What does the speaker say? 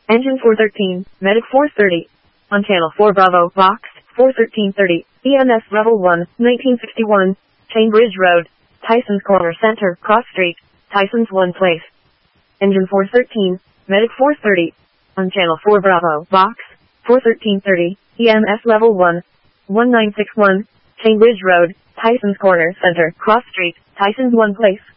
Engine 413, Medic 430. On Channel 4 Bravo, Box 41330, EMS Level 1, 1961, Chainbridge Road, Tysons Corner Center, Cross Street, Tysons 1 Place. Engine 413, Medic 430. On Channel 4 Bravo, Box 41330, EMS Level 1, 1961, Chainbridge Road, Tysons Corner Center, Cross Street, Tysons 1 Place.